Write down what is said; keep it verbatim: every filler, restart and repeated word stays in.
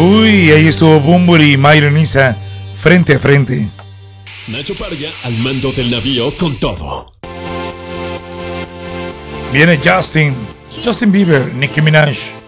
Uy, ahí estuvo Bunbury y Myron Isa frente a frente. Nacho Parga al mando del navío con todo. Viene Justin, Justin Bieber, Nicki Minaj.